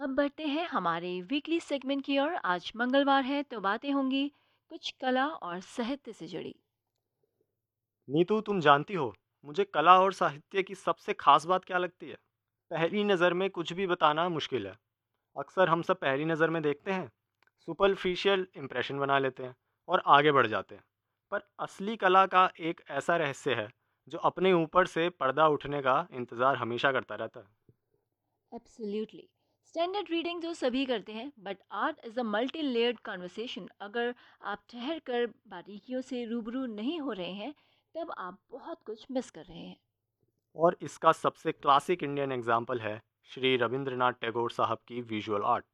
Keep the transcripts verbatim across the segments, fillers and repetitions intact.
अब बढ़ते हैं हमारे वीकली सेगमेंट की ओर। आज मंगलवार है तो बातें होंगी कुछ कला और साहित्य से जुड़ी। नीतू, तुम जानती हो मुझे कला और साहित्य की सबसे खास बात क्या लगती है? पहली नज़र में कुछ भी बताना मुश्किल है। अक्सर हम सब पहली नज़र में देखते हैं, सुपरफिशियल इंप्रेशन बना लेते हैं और आगे बढ़ जाते हैं। पर असली कला का एक ऐसा रहस्य है जो अपने ऊपर से पर्दा उठने का इंतज़ार हमेशा करता रहता है। एब्सोल्युटली। स्टैंडर्ड रीडिंग तो सभी करते हैं, but art is a multi layered conversation. अगर आप ठहर कर बारीकियों से रूबरू नहीं हो रहे हैं, तब आप बहुत कुछ मिस कर रहे हैं। और इसका सबसे क्लासिक इंडियन एग्जाम्पल है श्री रविंद्रनाथ टैगोर साहब की विजुअल आर्ट।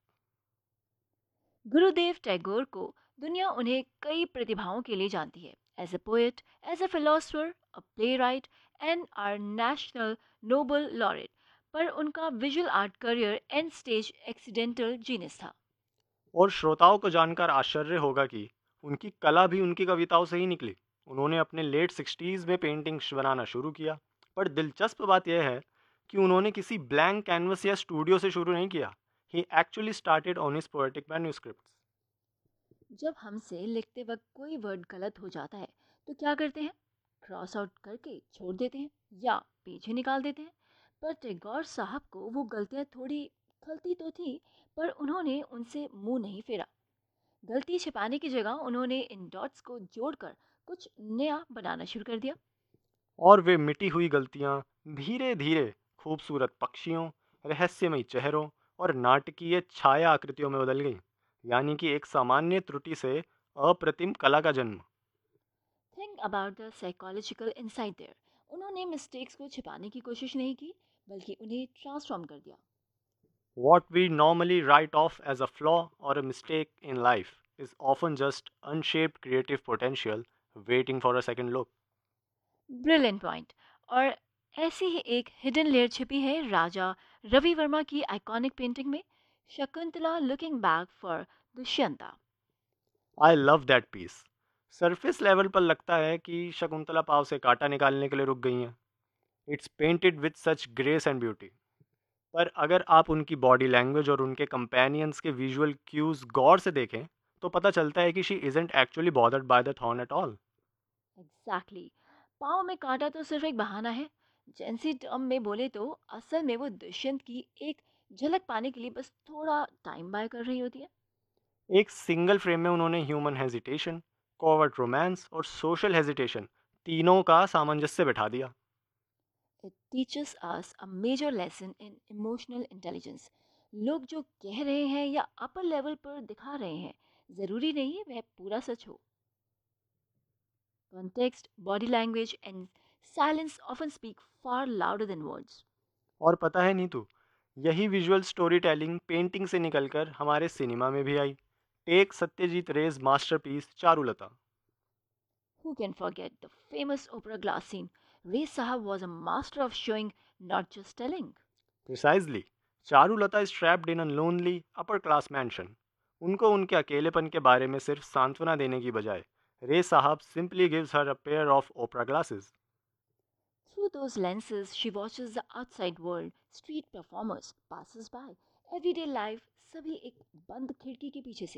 गुरुदेव टैगोर को दुनिया उन्हें कई प्रतिभाओं के लिए जानती है। As a poet, as a philosopher, a play right and are national Nobel laureate. पर उनका visual art career and stage accidental genius था। और श्रोताओं को जानकर आश्चर्य होगा कि उनकी कला भी उनकी कविताओं से ही निकली। उन्होंने अपने लेट सिक्सटीज़ में पेंटिंग्स बनाना शुरू किया। पर दिलचस्प बात यह है कि उन्होंने किसी ब्लैंक कैनवस या स्टूडियो से शुरू नहीं किया। ही actually started on his poetic manuscripts. जब हमसे लिखते वक्त कोई वर्ड गलत हो जाता है तो क्या करते हैं? क्रॉस आउट करके छोड़ देते हैं या पीछे निकाल देते हैं। पर टैगोर साहब को वो गलतियां थोड़ी खलती तो थी, पर उन्होंने उनसे मुंह नहीं फेरा। गलती छिपाने की जगह उन्होंने इन डॉट्स को जोड़कर कुछ नया बनाना शुरू कर दिया। और वे मिटी हुई गलतियां धीरे धीरे खूबसूरत पक्षियों, रहस्यमयी चेहरों और नाटकीय छाया आकृतियों में बदल गईं। यानी कि एक सामान्य त्रुटि से अप्रतिम कला का जन्म। Think about the psychological inside there. उन्होंने मिस्टेक्स को छिपाने की कोशिश नहीं की, बल्कि उन्हें ट्रांसफॉर्म कर दिया। What we normally write off as a flaw or a mistake in life is often just unshaped creative potential waiting for a second look. Brilliant point. और ऐसी ही एक हिडन लेयर छिपी है राजा रवि वर्मा की आइकॉनिक पेंटिंग में, Shakuntala looking back for Dushyanta. I love that piece. Surface level पर लगता है कि शकुंतला पाव से कांटा निकालने के लिए रुक गई हैं। It's painted with such grace and beauty. पर अगर आप उनकी बॉडी लैंग्वेज और उनके कंपेनियंस के विजुअल क्यूज गौर से देखें तो पता चलता है कि she isn't actually bothered by the thorn at all. Exactly exactly. पाँव में कांटा तो सिर्फ एक बहाना है। जेंसी टर्म में बोले तो असल में वो दुष्यंत की एक झलक पाने के लिए बस थोड़ा टाइम बाय कर रही होती है। एक सिंगल फ्रेम में उन्होंने ह्यूमन हेजिटेशन, कॉवर्ट रोमांस और सोशल हेजिटेशन तीनों का सामंजस्य बिठा दिया। It teaches us a major lesson in emotional intelligence. लोग जो कह रहे हैं या अपर लेवल पर दिखा रहे हैं, ज़रूरी नहीं है वह पूरा सच हो। Context, body language, and silence often speak far louder than words. और पता है नीतू, यही विजुअल स्टोरी टेलिंग पेंटिंग से निकलकर हमारे सिनेमा में भी आई। Take Satyajit raise masterpiece Charulata. Who can forget the famous opera glass scene? Ray Sahab was a master of showing, not just telling. Precisely. Charulata is trapped in a lonely upper class mention. उनको उनके अकेलेपन के बारे में सिर्फ सांत्वना देने की बजाय रे साहब simply gives her a pair of opener glasses. Through those lenses, she watches the outside world, street performers, passers by, everyday life, सभी एक बंद खिड़की के पीछे से।